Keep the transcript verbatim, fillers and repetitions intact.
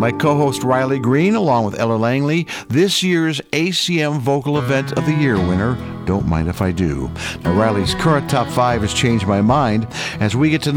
my co-host Riley Green, along with Ella Langley, this year's A C M Vocal Event of the Year winner, Don't Mind If I Do. Now, Riley's current top five has changed my mind as we get to